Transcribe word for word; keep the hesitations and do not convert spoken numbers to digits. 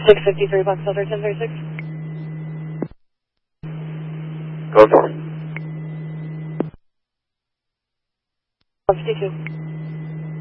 six fifty-three Box Delta ten thirty-six. Go for it. one fifty-two.